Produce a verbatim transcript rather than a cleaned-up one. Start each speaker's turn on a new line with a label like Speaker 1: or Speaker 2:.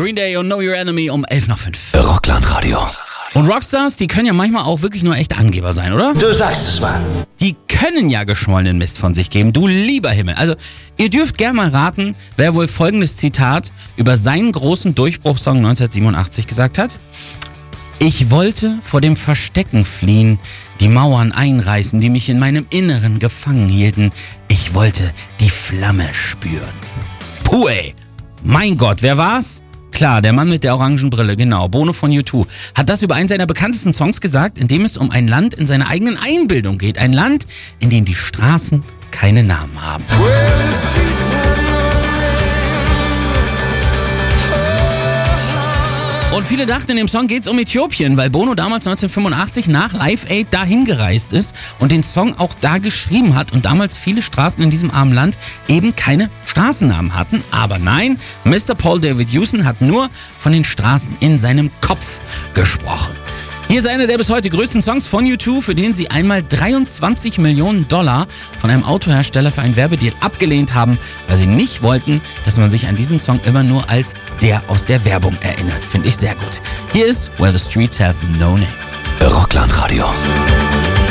Speaker 1: Green Day und Know Your Enemy um elf nach fünf.
Speaker 2: Rockland-Radio.
Speaker 1: Und Rockstars, die können ja manchmal auch wirklich nur echte Angeber sein, oder?
Speaker 2: Du sagst es, Mann.
Speaker 1: Die können ja geschwollenen Mist von sich geben, du lieber Himmel. Also, ihr dürft gerne mal raten, wer wohl folgendes Zitat über seinen großen Durchbruchssong neunzehnhundertsiebenundachtzig gesagt hat. Ich wollte vor dem Verstecken fliehen, die Mauern einreißen, die mich in meinem Inneren gefangen hielten. Ich wollte die Flamme spüren. Puh, ey. Mein Gott, wer war's? Klar, der Mann mit der orangen Brille, genau, Bono von U zwei, hat das über einen seiner bekanntesten Songs gesagt, in dem es um ein Land in seiner eigenen Einbildung geht. Ein Land, in dem die Straßen keine Namen haben. Und viele dachten, in dem Song geht's um Äthiopien, weil Bono damals neunzehnhundertfünfundachtzig nach Live Aid dahin gereist ist und den Song auch da geschrieben hat und damals viele Straßen in diesem armen Land eben keine Straßennamen hatten. Aber nein, Mister Paul David Hewson hat nur von den Straßen in seinem Kopf gesprochen. Hier ist einer der bis heute größten Songs von U zwei, für den sie einmal dreiundzwanzig Millionen Dollar von einem Autohersteller für einen Werbedeal abgelehnt haben, weil sie nicht wollten, dass man sich an diesen Song immer nur als der aus der Werbung erinnert. Finde ich sehr gut. Hier ist Where the Streets Have No Name.
Speaker 2: Rockland-Radio.